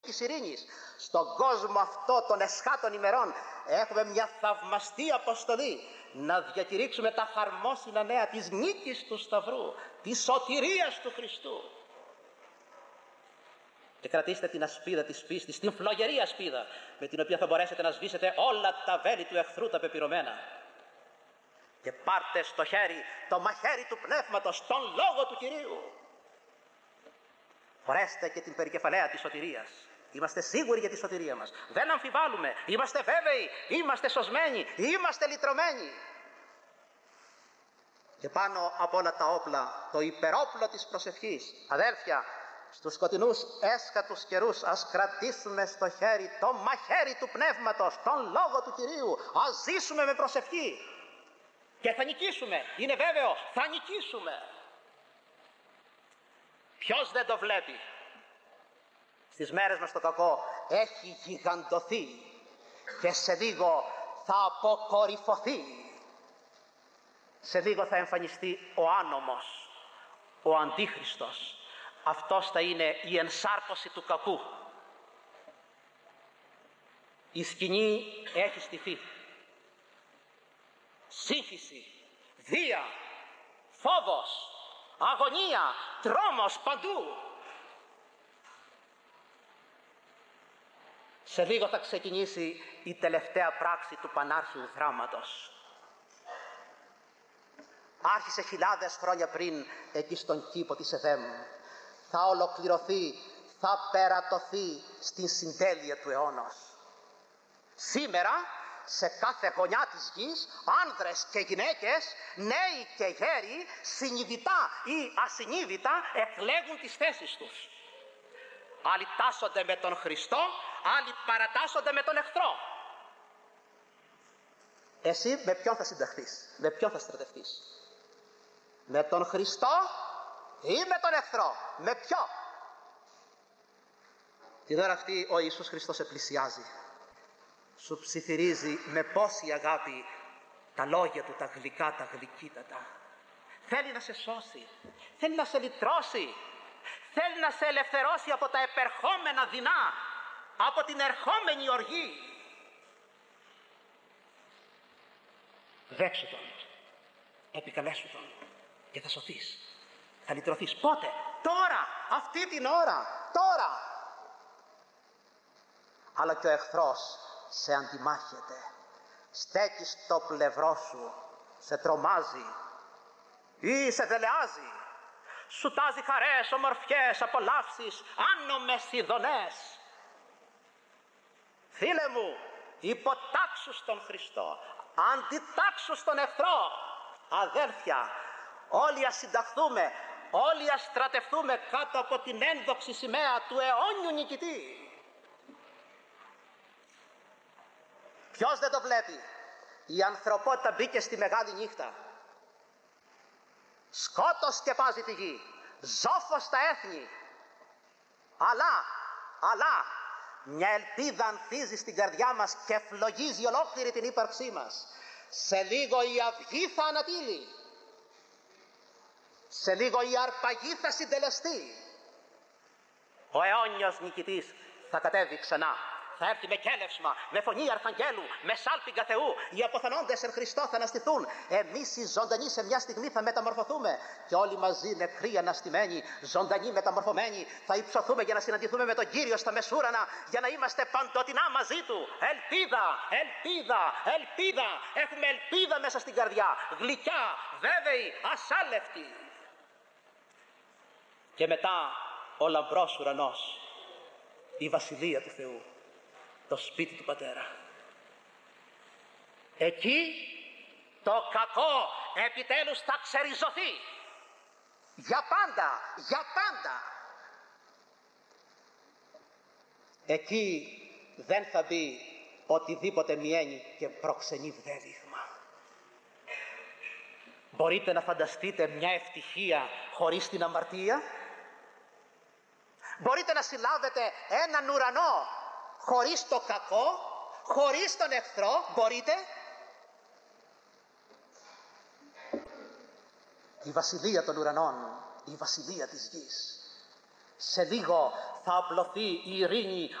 της ειρήνης. Στον κόσμο αυτό των εσχάτων ημερών έχουμε μια θαυμαστή αποστολή να διακηρύξουμε τα χαρμόσυνα νέα της νίκης του Σταυρού, της σωτηρίας του Χριστού. Και κρατήστε την ασπίδα της πίστης, την φλογερή ασπίδα με την οποία θα μπορέσετε να σβήσετε όλα τα βέλη του εχθρού τα πεπειρωμένα. Και πάρτε στο χέρι το μαχαίρι του Πνεύματος, τον Λόγο του Κυρίου. Φορέστε και την περικεφαλαία της σωτηρίας. Είμαστε σίγουροι για τη σωτηρία μας. Δεν αμφιβάλλουμε. Είμαστε βέβαιοι. Είμαστε σωσμένοι. Είμαστε λυτρωμένοι. Και πάνω από όλα τα όπλα, το υπερόπλο της προσευχής. Αδέλφια, στους σκοτεινούς έσχατους καιρούς ας κρατήσουμε στο χέρι το μαχαίρι του Πνεύματος, τον Λόγο του Κυρίου. Ας ζήσουμε με προσευχή. Και θα νικήσουμε. Είναι βέβαιο. Θα νικήσουμε. Ποιος δεν το βλέπει? Στις μέρες μας το κακό έχει γιγαντωθεί και σε λίγο θα αποκορυφωθεί. Σε λίγο θα εμφανιστεί ο άνομος, ο Αντίχριστος. Αυτός θα είναι η ενσάρκωση του κακού. Η σκηνή έχει στηθεί. Σύγχυση, βία, φόβος, αγωνία, τρόμος παντού. Σε λίγο θα ξεκινήσει η τελευταία πράξη του πανάρχιου δράματος. Άρχισε χιλιάδες χρόνια πριν εκεί στον κήπο της Εδέμ. Θα ολοκληρωθεί, θα περατωθεί στην συντέλεια του αιώνος. Σήμερα σε κάθε γωνιά της γης, άνδρες και γυναίκες, νέοι και γέροι, συνειδητά ή ασυνείδητα εκλέγουν τις θέσεις τους. Άλλοι τάσσονται με τον Χριστό, άλλοι παρατάσσονται με τον εχθρό. Εσύ με ποιον θα συνταχθείς, με ποιον θα στρατευτείς? Με τον Χριστό ή με τον εχθρό? Με ποιο? Την ώρα αυτή ο Ιησούς Χριστός σε πλησιάζει. Σου ψιθυρίζει με πόση αγάπη τα λόγια του, τα γλυκά, τα γλυκύτατα. Θέλει να σε σώσει, θέλει να σε λυτρώσει, θέλει να σε ελευθερώσει από τα επερχόμενα δεινά, από την ερχόμενη οργή. Δέξου τον, επικαλέσου τον και θα σωθείς, θα λυτρωθείς. Πότε? Τώρα, αυτή την ώρα, τώρα. Αλλά και ο εχθρός σε αντιμάχεται, στέκει στο πλευρό σου, σε τρομάζει ή σε δελεάζει, σου τάζει χαρές, ομορφιές, απολαύσεις, άνομες ειδονές. Φίλε μου, υποτάξου στον Χριστό, αντιτάξου στον εχθρό. Αδέλφια, όλοι ας συνταχθούμε, όλοι ας στρατευτούμε κάτω από την ένδοξη σημαία του αιώνιου νικητή. Ποιος δεν το βλέπει? Η ανθρωπότητα μπήκε στη μεγάλη νύχτα. Σκότος σκεπάζει τη γη, ζόφος τα έθνη. Αλλά μια ελπίδα ανθίζει στην καρδιά μας και φλογίζει ολόκληρη την ύπαρξή μας. Σε λίγο η αυγή θα ανατείλει, σε λίγο η αρπαγή θα συντελεστεί. Ο αιώνιος νικητής θα κατέβει ξανά. Θα έρθει με κέλευσμα, με φωνή αρχαγγέλου, με σάλπιγγα Θεού. Οι αποθανόντες εν Χριστώ θα αναστηθούν. Εμείς οι ζωντανοί σε μια στιγμή θα μεταμορφωθούμε. Και όλοι μαζί νεκροί αναστημένοι, ζωντανοί μεταμορφωμένοι, θα υψωθούμε για να συναντηθούμε με τον Κύριο στα μεσούρανα, για να είμαστε παντοτινά μαζί Του. Ελπίδα, ελπίδα, ελπίδα. Έχουμε ελπίδα μέσα στην καρδιά. Γλυκιά, βέβαιη, ασάλευτη. Και μετά ο λαμπρός ουρανός, η βασιλεία του Θεού, το σπίτι του Πατέρα. Εκεί το κακό επιτέλους θα ξεριζωθεί. Για πάντα, για πάντα. Εκεί δεν θα μπει οτιδήποτε μιαίνει και προξενεί βδέλιγμα. Μπορείτε να φανταστείτε μια ευτυχία χωρίς την αμαρτία? Μπορείτε να συλλάβετε έναν ουρανό χωρίς το κακό, χωρίς τον εχθρό? Μπορείτε? Η βασιλεία των ουρανών, η βασιλεία της γης, Σε λίγο θα απλωθεί η ειρήνη